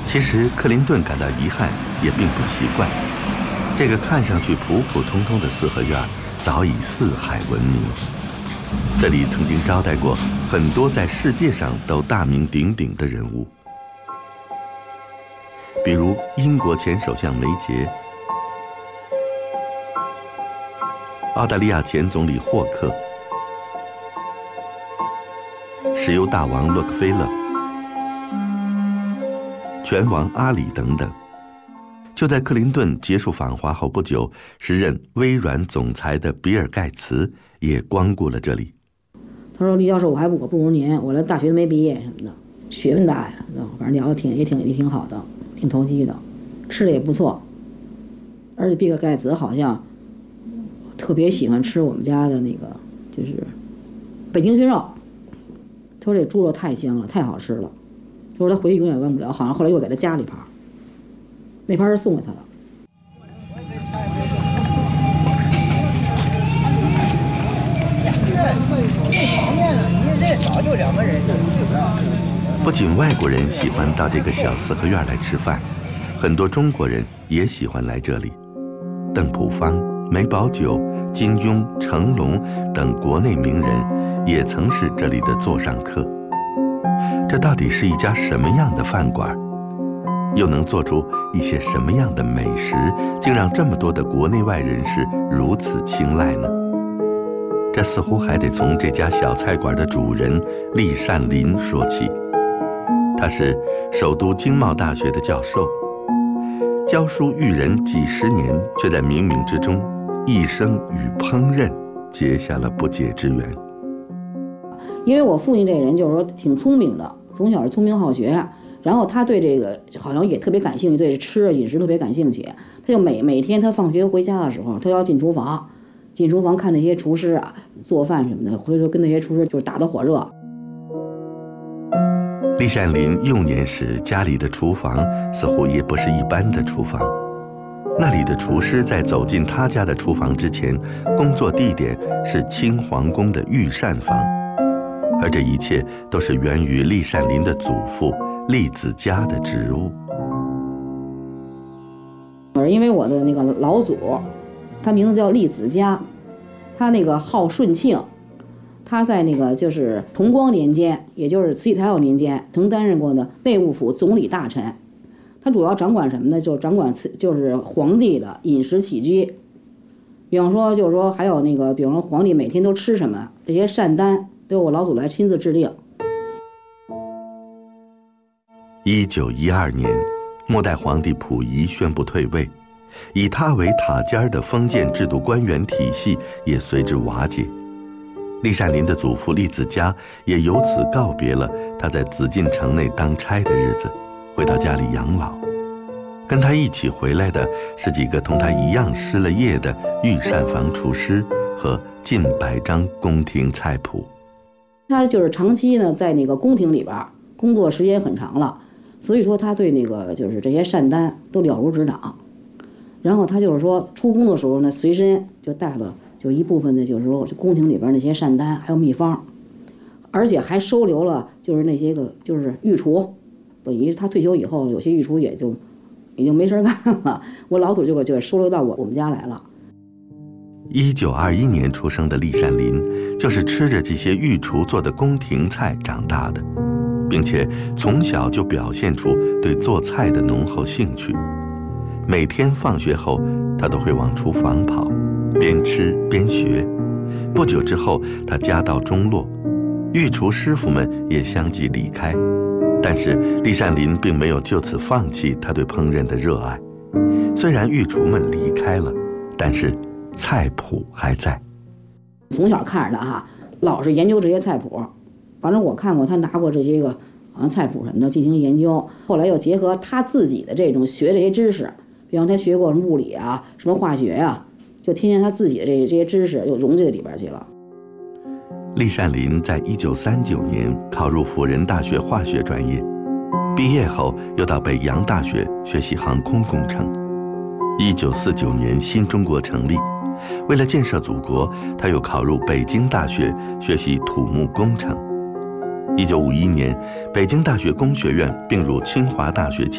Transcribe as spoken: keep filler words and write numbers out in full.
其实克林顿感到遗憾也并不奇怪，这个看上去普普通通的四合院早已四海闻名。这里曾经招待过很多在世界上都大名鼎鼎的人物，比如英国前首相梅杰、澳大利亚前总理霍克、石油大王洛克菲勒、拳王阿里等等。就在克林顿结束访华后不久，时任微软总裁的比尔·盖茨也光顾了这里。 他说：“李教授，我还不我不如您，我连大学都没毕业什么的，学问大呀，反正聊得挺也挺也挺好的，挺投机的，吃的也不错。而且比尔·盖茨好像特别喜欢吃我们家的那个就是北京熏肉，他说这猪肉太香了，太好吃了。他说他回去永远忘不了，好像后来又给他加了一盘，那盘是送给他的。” 不仅外国人喜欢到这个小四合院来吃饭，很多中国人也喜欢来这里。邓朴方、梅葆玖、金庸、成龙等国内名人也曾是这里的座上客。这到底是一家什么样的饭馆？又能做出一些什么样的美食，竟让这么多的国内外人士如此青睐呢？这似乎还得从这家小菜馆的主人厉善林说起。他是首都经贸大学的教授，教书育人几十年，却在冥冥之中一生与烹饪结下了不解之缘。 因为我父亲这人就是说挺聪明的，从小是聪明好学，然后他对这个好像也特别感兴趣，对吃饮食特别感兴趣。他就每每天他放学回家的时候，他要进厨房，进厨房看那些厨师啊做饭什么的，回头跟那些厨师就是打得火热。 厉善林幼年时家里的厨房似乎也不是一般的厨房，那里的厨师在走进他家的厨房之前，工作地点是清皇宫的御膳房，而这一切都是源于厉善林的祖父厉子嘉的职务。 因为我的那个老祖，他名字叫厉子嘉，他那个号顺庆，他在那个就是同光年间，也就是慈禧太后年间，曾担任过的内务府总理大臣。他主要掌管什么呢？就掌管就是皇帝的饮食起居，比方说就是说还有那个，比方说皇帝每天都吃什么，这些膳单都由我老祖来亲自制定。 一九一二年，末代皇帝溥仪宣布退位，以他为塔尖的封建制度官员体系也随之瓦解。厉善林的祖父厉子嘉也由此告别了他在紫禁城内当差的日子，回到家里养老。跟他一起回来的是几个同他一样失了业的御膳房厨师和近百张宫廷菜谱。 他就是长期呢在那个宫廷里边工作时间很长了，所以说他对那个就是这些膳单都了如指掌。然后他就是说出宫的时候呢，随身就带了就一部分的，就是说宫廷里边那些膳单还有秘方，而且还收留了就是那些个就是御厨，等于他退休以后，有些御厨也就已经没事干了，我老祖就给就给收留到我我们家来了。 一九二一年出生的厉善林，就是吃着这些御厨做的宫廷菜长大的，并且从小就表现出对做菜的浓厚兴趣。每天放学后，他都会往厨房跑，边吃边学。不久之后，他家道中落，御厨师傅们也相继离开。但是厉善林并没有就此放弃他对烹饪的热爱。虽然御厨们离开了，但是菜谱还在。 从小看着他哈，老是研究这些菜谱。反正我看过他拿过这些个好像菜谱什么的进行研究，后来又结合他自己的这种学这些知识，比方他学过什么物理啊，什么化学啊，就天天他自己的这这些知识又融进里边去了。 厉善林在一九三九年考入辅仁大学化学专业，毕业后又到北洋大学学习航空工程。一九四九年新中国成立，为了建设祖国，他又考入北京大学学习土木工程。一九五一年，北京大学工学院并入清华大学